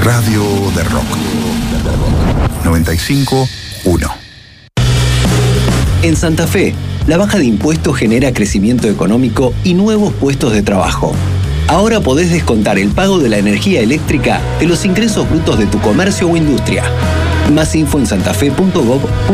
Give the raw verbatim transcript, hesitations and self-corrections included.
Radio de Rock. noventa y cinco punto uno. En Santa Fe, la baja de impuestos genera crecimiento económico y nuevos puestos de trabajo. Ahora podés descontar el pago de la energía eléctrica de los ingresos brutos de tu comercio o industria. Más info en santafe punto gov punto ar.